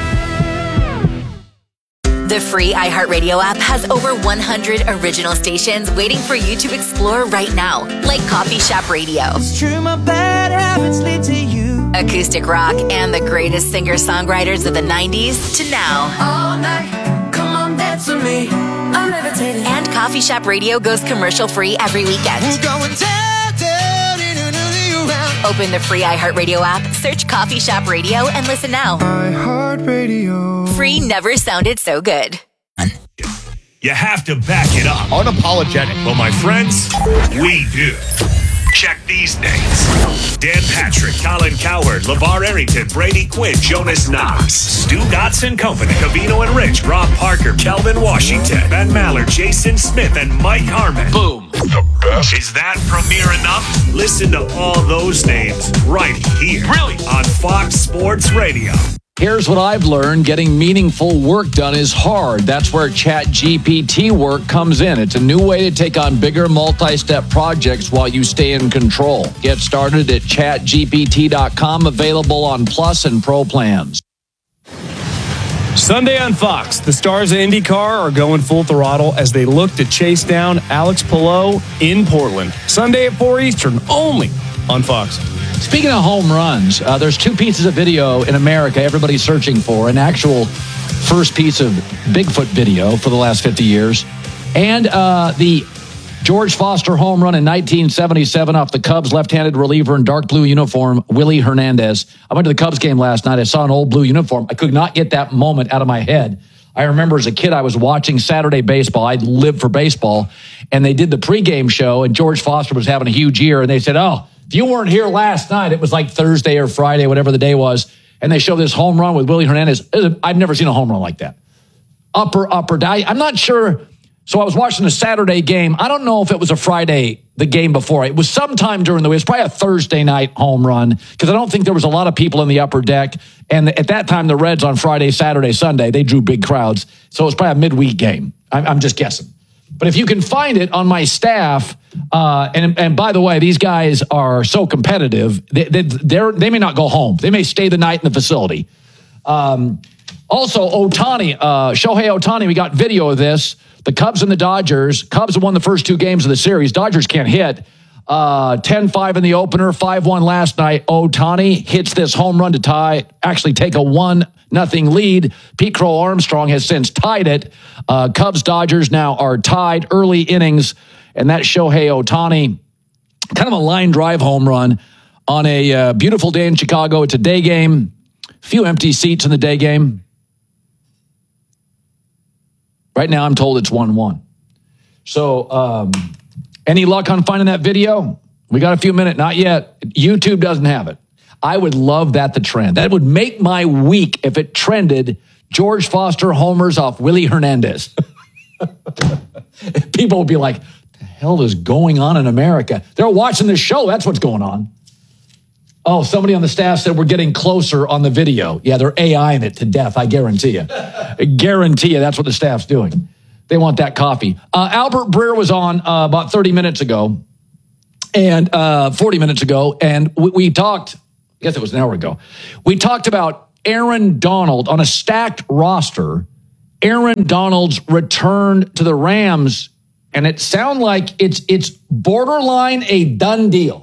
The free iHeartRadio app has over one hundred original stations waiting for you to explore right now, like Coffee Shop Radio, it's true, my bad habits lead to you, acoustic rock, and the greatest singer-songwriters of the nineties to now. All night, come on, dance with me. I'm levitating. And Coffee Shop Radio goes commercial-free every weekend. We're going down, down, in another round. Open the free iHeartRadio app, search Coffee Shop Radio, and listen now. iHeartRadio. Free never sounded so good. You have to back it up. Unapologetic. Well, my friends, we do. Check these names: Dan Patrick, Colin Cowherd, LeVar Arrington, Brady Quinn, Jonas Knox, Stu Dotson Company, Cavino and Rich, Rob Parker, Kelvin Washington, Ben Maller, Jason Smith, and Mike Harmon. Boom. The best. Is that premiere enough? Listen to all those names right here. Really? On Fox Sports Radio. Here's what I've learned. Getting meaningful work done is hard. That's where ChatGPT work comes in. It's a new way to take on bigger multi-step projects while you stay in control. Get started at chat G P T dot com, available on Plus and Pro plans. Sunday on Fox, the stars of IndyCar are going full throttle as they look to chase down Alex Palou in Portland. Sunday at four Eastern, only on Fox. Speaking of home runs, uh, there's two pieces of video in America everybody's searching for. An actual first piece of Bigfoot video for the last fifty years. And uh, the George Foster home run in nineteen seventy-seven off the Cubs left-handed reliever in dark blue uniform, Willie Hernandez. I went to the Cubs game last night. I saw an old blue uniform. I could not get that moment out of my head. I remember as a kid, I was watching Saturday baseball. I lived for baseball. And they did the pregame show, and George Foster was having a huge year. And they said, oh, if you weren't here last night, it was like Thursday or Friday, whatever the day was, and they showed this home run with Willie Hernandez. I've never seen a home run like that. Upper, upper, die. I'm not sure. So I was watching a Saturday game. I don't know if it was a Friday, the game before. It was sometime during the week. It was probably a Thursday night home run because I don't think there was a lot of people in the upper deck. And at that time, the Reds on Friday, Saturday, Sunday, they drew big crowds. So it was probably a midweek game. I'm, I'm just guessing. But if you can find it on my staff, uh, and and by the way, these guys are so competitive, they, they, they're, they may not go home. They may stay the night in the facility. Um, also, Ohtani, uh, Shohei Ohtani, we got video of this. The Cubs and the Dodgers. Cubs have won the first two games of the series. Dodgers can't hit. Uh, ten five in the opener, five one last night. Ohtani hits this home run to tie, actually take a one nothing lead. Pete Crow Armstrong has since tied it. Uh, Cubs Dodgers now are tied early innings, and that's Shohei Ohtani. Kind of a line drive home run on a uh, beautiful day in Chicago. It's a day game. Few empty seats in the day game. Right now, I'm told it's one one. So, um, any luck on finding that video? We got a few minutes. Not yet. YouTube doesn't have it. I would love that to trend. That would make my week if it trended George Foster homers off Willie Hernandez. People would be like, what the hell is going on in America? They're watching this show. That's what's going on. Oh, somebody on the staff said we're getting closer on the video. Yeah, they're AIing it to death, I guarantee you. I guarantee you that's what the staff's doing. They want that coffee. Uh, Albert Breer was on uh, about thirty minutes ago, and uh, forty minutes ago, and we, we talked, I guess it was an hour ago, we talked about Aaron Donald on a stacked roster. Aaron Donald's return to the Rams, and it sounds like it's it's borderline a done deal.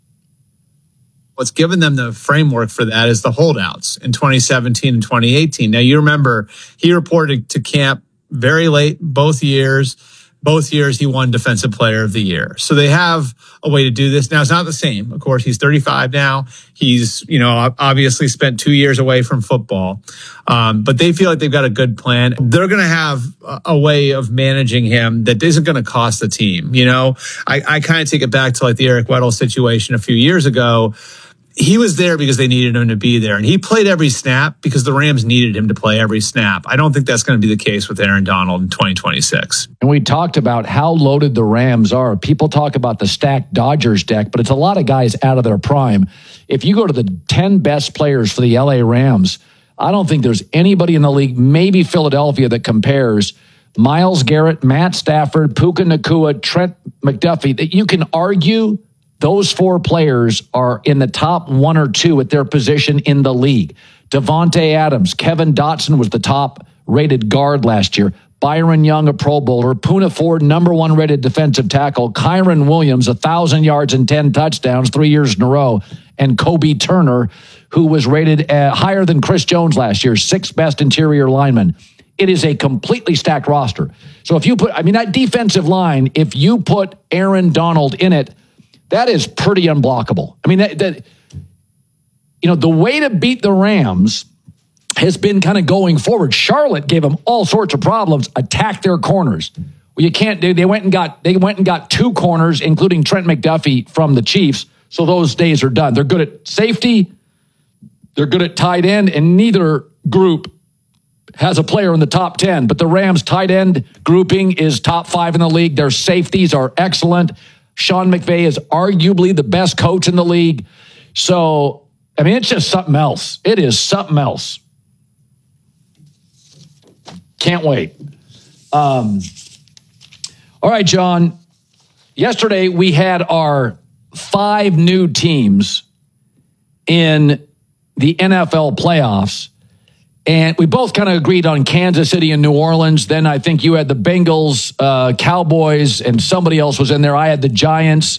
What's given them the framework for that is the holdouts in twenty seventeen and twenty eighteen. Now, you remember he reported to camp very late both years. Both years he won Defensive Player of the Year. So they have a way to do this. Now, it's not the same. Of course, he's thirty-five now. He's, you know, obviously spent two years away from football. Um, but they feel like they've got a good plan. They're going to have a way of managing him that isn't going to cost the team. You know, I, I kind of take it back to like the Eric Weddle situation a few years ago. He was there because they needed him to be there, and he played every snap because the Rams needed him to play every snap. I don't think that's going to be the case with Aaron Donald in twenty twenty-six. And we talked about how loaded the Rams are. People talk about the stacked Dodgers deck, but it's a lot of guys out of their prime. If you go to the ten best players for the L A Rams, I don't think there's anybody in the league, maybe Philadelphia, that compares Myles Garrett, Matt Stafford, Puka Nacua, Trent McDuffie, that you can argue those four players are in the top one or two at their position in the league. Devontae Adams, Kevin Dotson was the top rated guard last year. Byron Young, a Pro Bowler. Poona Ford, number one rated defensive tackle. Kyron Williams, one thousand yards and ten touchdowns three years in a row. And Kobe Turner, who was rated uh, higher than Chris Jones last year, sixth best interior lineman. It is a completely stacked roster. So if you put, I mean, that defensive line, if you put Aaron Donald in it, that is pretty unblockable. I mean, that, that, you know, the way to beat the Rams has been kind of going forward. Charlotte gave them all sorts of problems, attacked their corners. Well, you can't do. They went and got they went and got two corners, including Trent McDuffie from the Chiefs. So those days are done. They're good at safety. They're good at tight end, and neither group has a player in the top ten. But the Rams' tight end grouping is top five in the league. Their safeties are excellent. Sean McVay is arguably the best coach in the league. So, I mean, it's just something else. It is something else. Can't wait. Um, all right, John. Yesterday, we had our five new teams in the N F L playoffs. And we both kind of agreed on Kansas City and New Orleans. Then I think you had the Bengals, uh, Cowboys, and somebody else was in there. I had the Giants,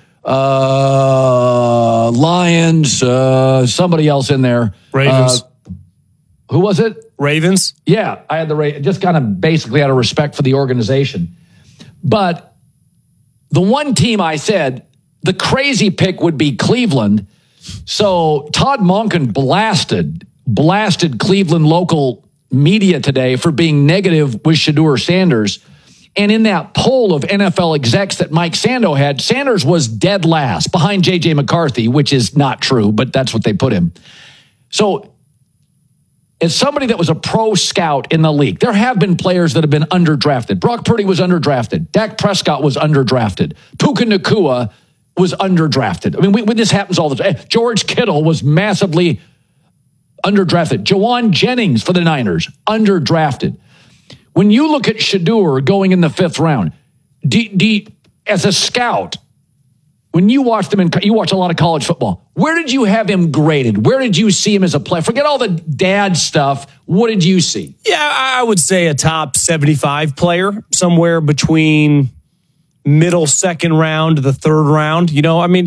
uh, Lions, uh, somebody else in there. Ravens. Uh, who was it? Ravens. Yeah, I had the Ravens. Just kind of basically out of respect for the organization. But the one team I said, the crazy pick would be Cleveland. So Todd Monken blasted blasted Cleveland local media today for being negative with Shedeur Sanders. And in that poll of N F L execs that Mike Sando had, Sanders was dead last behind J J McCarthy, which is not true, but that's what they put him. So as somebody that was a pro scout in the league, there have been players that have been underdrafted. Brock Purdy was underdrafted. Dak Prescott was underdrafted. Puka Nacua was underdrafted. I mean, we, we, this happens all the time. George Kittle was massively underdrafted. Jawan Jennings for the Niners, underdrafted. When you look at Shedeur going in the fifth round, do, do, as a scout, when you watch them in, you watch a lot of college football, where did you have him graded? Where did you see him as a player? Forget all the dad stuff. What did you see? Yeah, I would say a top seventy-five player, somewhere between middle second round to the third round. You know, I mean,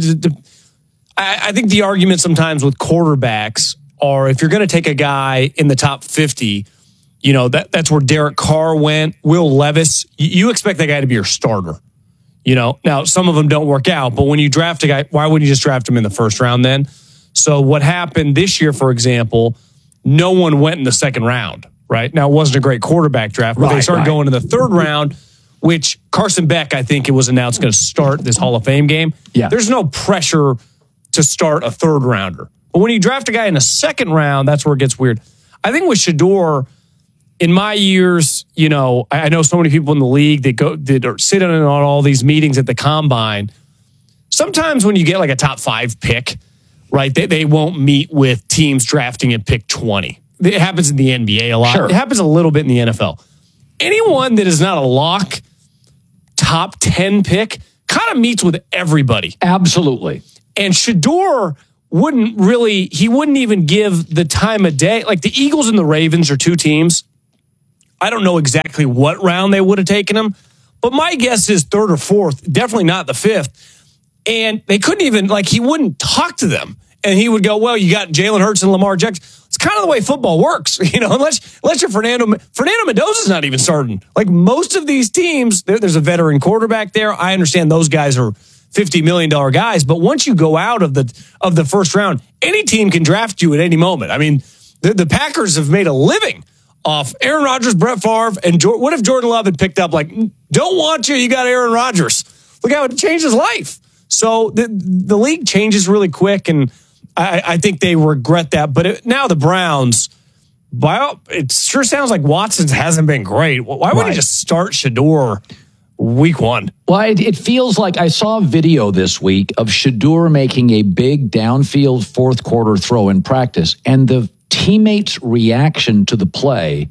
I think the argument sometimes with quarterbacks are if you're going to take a guy in the top fifty, you know, that, that's where Derek Carr went, Will Levis. You expect that guy to be your starter. You know, now some of them don't work out, but when you draft a guy, why wouldn't you just draft him in the first round then? So what happened this year, for example, no one went in the second round, right? Now, it wasn't a great quarterback draft, but right, they started right. going in the third round, which Carson Beck, I think it was announced, going to start this Hall of Fame game. Yeah. There's no pressure to start a third rounder. But when you draft a guy in the second round, that's where it gets weird. I think with Shedeur, in my years, you know, I know so many people in the league that go that are sitting on all these meetings at the combine. Sometimes when you get like a top five pick, right? They, they won't meet with teams drafting at pick twenty. It happens in the N B A a lot. Sure. It happens a little bit in the N F L. Anyone that is not a lock top ten pick kind of meets with everybody. Absolutely. And Shedeur wouldn't really, he wouldn't even give the time of day. Like the Eagles and the Ravens are two teams. I don't know exactly what round they would have taken him, but my guess is third or fourth, definitely not the fifth. And they couldn't even, like, he wouldn't talk to them. And he would go, well, you got Jalen Hurts and Lamar Jackson. It's kind of the way football works, you know, unless, unless you're Fernando, Fernando Mendoza's not even starting. Like most of these teams, there, there's a veteran quarterback there. I understand those guys are fifty million dollars guys, but once you go out of the, of the first round, any team can draft you at any moment. I mean, the, the Packers have made a living off Aaron Rodgers, Brett Favre, and Jordan. What if Jordan Love had picked up, like, don't want you, you got Aaron Rodgers. Look how it changed his life. So the, the league changes really quick, and I, I think they regret that. But it, now the Browns, by, it sure sounds like Watson hasn't been great. Why wouldn't he just start Shedeur week one? Well, it, it feels like I saw a video this week of Shedeur making a big downfield fourth quarter throw in practice, and the teammates' reaction to the play,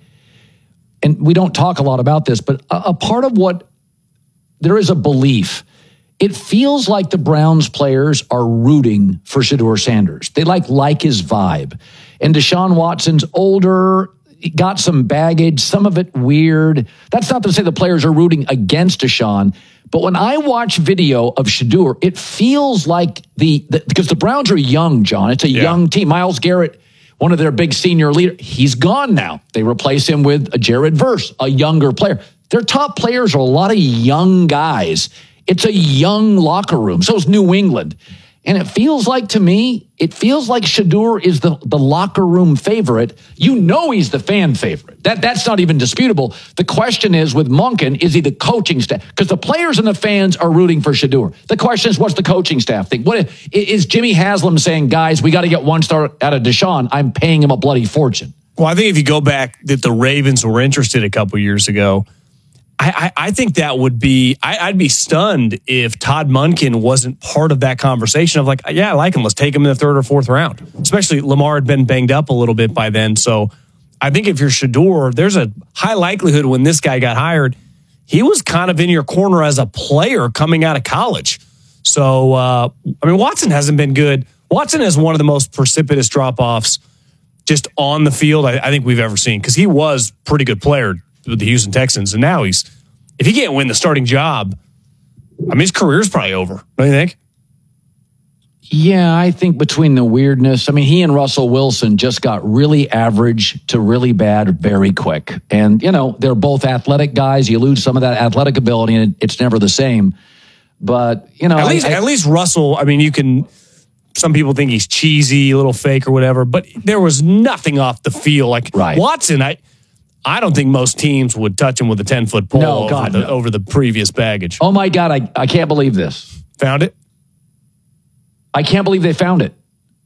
and we don't talk a lot about this, but a, a part of what, there is a belief. It feels like the Browns players are rooting for Shedeur Sanders. They like like his vibe. And Deshaun Watson's older, got some baggage, some of it weird. That's not to say the players are rooting against Deshaun, but when I watch video of Shedeur, it feels like the, the because the Browns are young, John. It's a yeah. young team. Myles Garrett, one of their big senior leaders, he's gone now. They replace him with a Jared Verse, a younger player. Their top players are a lot of young guys. It's a young locker room. So is New England. And it feels like, to me, it feels like Shedeur is the, the locker room favorite. You know he's the fan favorite. That That's not even disputable. The question is, with Monken, is he the coaching staff? Because the players and the fans are rooting for Shedeur. The question is, what's the coaching staff think? What is Jimmy Haslam saying, guys, we got to get one star out of Deshaun. I'm paying him a bloody fortune. Well, I think if you go back that the Ravens were interested a couple years ago, I, I, I think that would be, I, I'd be stunned if Todd Monken wasn't part of that conversation of like, yeah, I like him. Let's take him in the third or fourth round. Especially Lamar had been banged up a little bit by then. So I think if you're Shedeur, there's a high likelihood when this guy got hired, he was kind of in your corner as a player coming out of college. So, uh, I mean, Watson hasn't been good. Watson has one of the most precipitous drop-offs just on the field I, I think we've ever seen, because he was a pretty good player with the Houston Texans, and now he's, if he can't win the starting job, I mean, his career's probably over, don't you think? Yeah, I think between the weirdness, I mean, he and Russell Wilson just got really average to really bad very quick. And, you know, they're both athletic guys. You lose some of that athletic ability, and it's never the same. But, you know, at least, I, at least Russell, I mean, you can, some people think he's cheesy, a little fake or whatever, but there was nothing off the field. Like right. Watson, I, I don't think most teams would touch him with a ten-foot pole no, over, God, the, no. over the previous baggage. Oh, my God, I, I can't believe this. Found it? I can't believe they found it.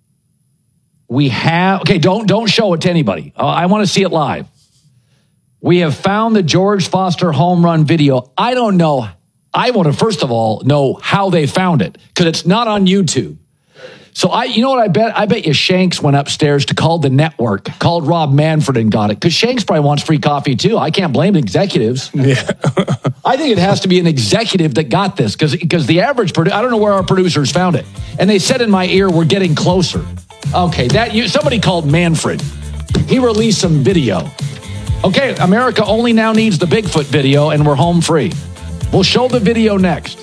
We have, okay, don't don't show it to anybody. Uh, I want to see it live. We have found the George Foster home run video. I don't know. I want to, first of all, know how they found it, because it's not on YouTube. So I, you know what I bet? I bet you Shanks went upstairs to call the network, called Rob Manfred and got it. Because Shanks probably wants free coffee too. I can't blame executives. Yeah. I think it has to be an executive that got this, because because the average, produ- I don't know where our producers found it. And they said in my ear, we're getting closer. Okay, that you, somebody called Manfred. He released some video. Okay, America only now needs the Bigfoot video, and we're home free. We'll show the video next.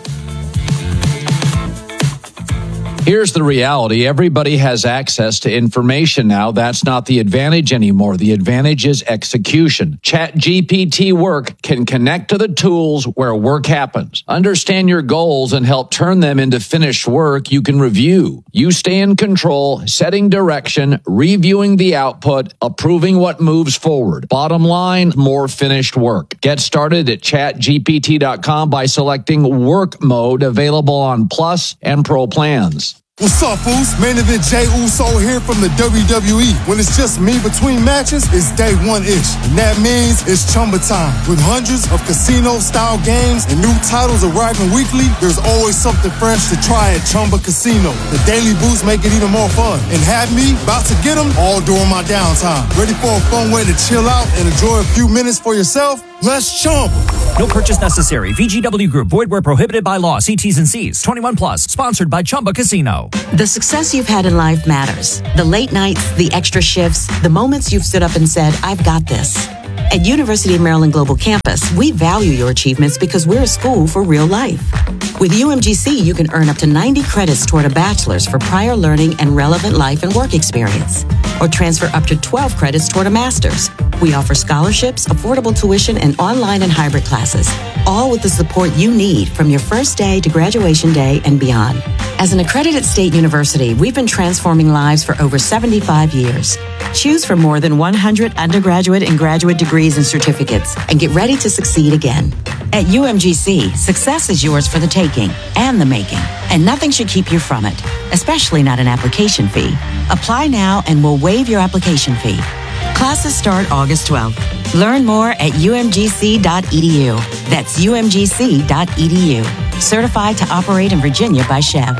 Here's the reality. Everybody has access to information now. That's not the advantage anymore. The advantage is execution. ChatGPT Work can connect to the tools where work happens. Understand your goals and help turn them into finished work you can review. You stay in control, setting direction, reviewing the output, approving what moves forward. Bottom line, more finished work. Get started at chat G P T dot com by selecting Work Mode, available on Plus and Pro plans. What's up, Foos? Main event Jey Uso here from the W W E. When it's just me between matches, it's day one-ish. And that means it's Chumba time. With hundreds of casino-style games and new titles arriving weekly, there's always something fresh to try at Chumba Casino. The daily boosts make it even more fun. And have me about to get them all during my downtime. Ready for a fun way to chill out and enjoy a few minutes for yourself? Let's Chumba. No purchase necessary. V G W Group. Void where prohibited by law. See T's and C's. twenty-one plus. Sponsored by Chumba Casino. The success you've had in life matters. The late nights, the extra shifts, the moments you've stood up and said, I've got this. At University of Maryland Global Campus, we value your achievements because we're a school for real life. With U M G C, you can earn up to ninety credits toward a bachelor's for prior learning and relevant life and work experience, or transfer up to twelve credits toward a master's. We offer scholarships, affordable tuition, and online and hybrid classes, all with the support you need from your first day to graduation day and beyond. As an accredited state university, we've been transforming lives for over seventy-five years. Choose from more than one hundred undergraduate and graduate degrees and certificates, and get ready to succeed again. At U M G C, success is yours for the taking and the making, and nothing should keep you from it, especially not an application fee. Apply now and we'll waive your application fee. Classes start August twelfth. Learn more at U M G C dot E D U. That's U M G C dot E D U. Certified to operate in Virginia by Chev.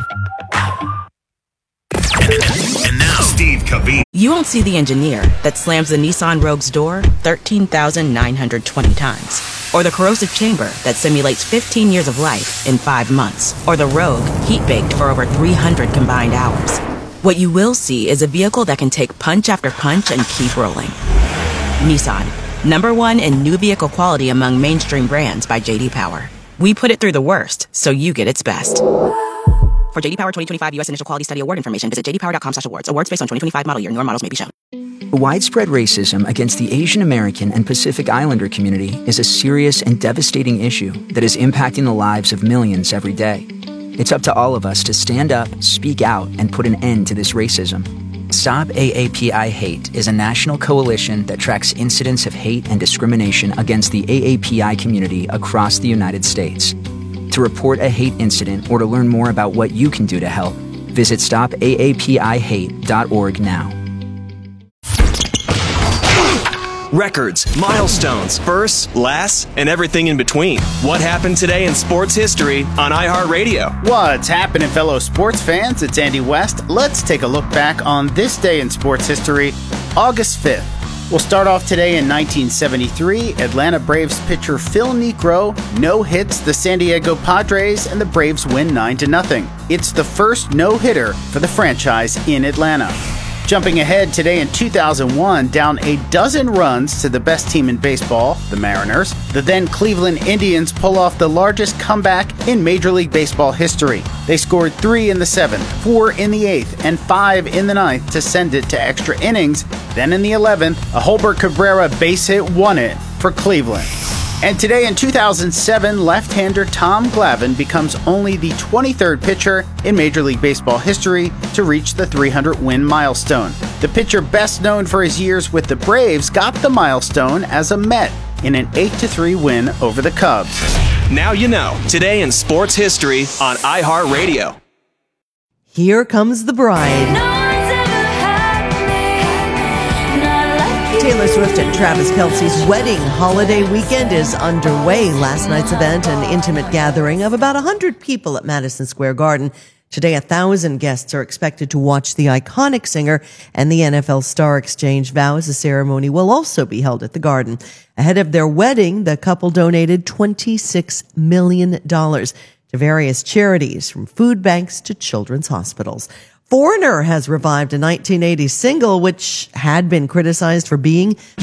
And now, Steve Cavini. You won't see the engineer that slams the Nissan Rogue's door thirteen thousand nine hundred twenty times. Or the corrosive chamber that simulates fifteen years of life in five months. Or the Rogue heat-baked for over three hundred combined hours. What you will see is a vehicle that can take punch after punch and keep rolling. Nissan, number one in new vehicle quality among mainstream brands by J D Power. We put it through the worst, so you get its best. For J D Power twenty twenty-five U S Initial Quality Study Award information, visit j d power dot com slash awards. Awards based on twenty twenty-five model year. Newer models may be shown. Widespread racism against the Asian American and Pacific Islander community is a serious and devastating issue that is impacting the lives of millions every day. It's up to all of us to stand up, speak out, and put an end to this racism. Stop A A P I Hate is a national coalition that tracks incidents of hate and discrimination against the A A P I community across the United States. To report a hate incident or to learn more about what you can do to help, visit stop A A P I hate dot org now. Records, milestones, firsts, lasts, and everything in between. What happened today in sports history on iHeartRadio? What's happening, fellow sports fans? It's Andy West. Let's take a look back on this day in sports history, August fifth. We'll start off today in nineteen seventy-three. Atlanta Braves pitcher Phil Niekro no-hits the San Diego Padres, and the Braves win nine to nothing. It's the first no-hitter for the franchise in Atlanta. Jumping ahead today in two thousand one, down a dozen runs to the best team in baseball, the Mariners, the then Cleveland Indians pull off the largest comeback in Major League Baseball history. They scored three in the seventh, four in the eighth, and five in the ninth to send it to extra innings. Then in the eleventh, a Holbert Cabrera base hit won it for Cleveland. And today in two thousand seven, left-hander Tom Glavine becomes only the twenty-third pitcher in Major League Baseball history to reach the three hundred win milestone. The pitcher best known for his years with the Braves got the milestone as a Met in an eight to three win over the Cubs. Now you know, today in sports history on iHeartRadio. Here Comes the Bride. Taylor Swift and Travis Kelce's wedding holiday weekend is underway. Last night's event, an intimate gathering of about one hundred people at Madison Square Garden. Today, one thousand guests are expected to watch the iconic singer and the N F L star exchange vows. The ceremony will also be held at the Garden. Ahead of their wedding, the couple donated twenty-six million dollars to various charities, from food banks to children's hospitals. Foreigner has revived a nineteen eighties single which had been criticized for being